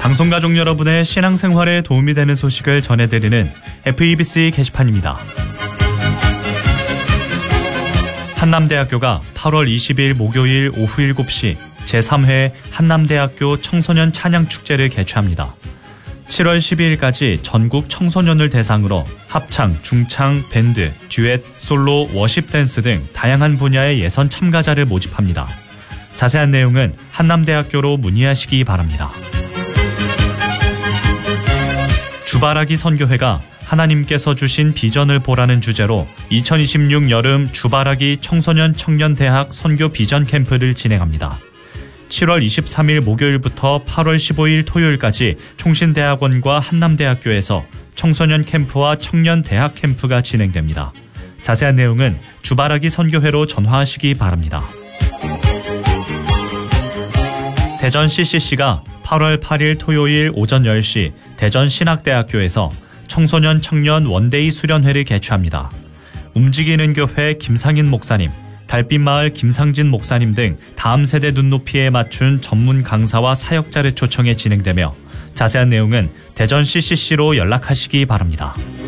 방송가족 여러분의 신앙생활에 도움이 되는 소식을 전해드리는 FEBC 게시판입니다. 한남대학교가 8월 20일 목요일 오후 7시 제3회 한남대학교 청소년 찬양축제를 개최합니다. 7월 12일까지 전국 청소년을 대상으로 합창, 중창, 밴드, 듀엣, 솔로, 워십 댄스 등 다양한 분야의 예선 참가자를 모집합니다. 자세한 내용은 한남대학교로 문의하시기 바랍니다. 주바라기 선교회가 하나님께서 주신 비전을 보라는 주제로 2026 여름 주바라기 청소년 청년대학 선교 비전 캠프를 진행합니다. 7월 23일 목요일부터 8월 15일 토요일까지 총신대학원과 한남대학교에서 청소년 캠프와 청년 대학 캠프가 진행됩니다. 자세한 내용은 주바라기 선교회로 전화하시기 바랍니다. 대전 CCC가 8월 8일 토요일 오전 10시 대전신학대학교에서 청소년 청년 원데이 수련회를 개최합니다. 움직이는 교회 김상인 목사님, 달빛마을 김상진 목사님 등 다음 세대 눈높이에 맞춘 전문 강사와 사역자를 초청해 진행되며 자세한 내용은 대전 CCC로 연락하시기 바랍니다.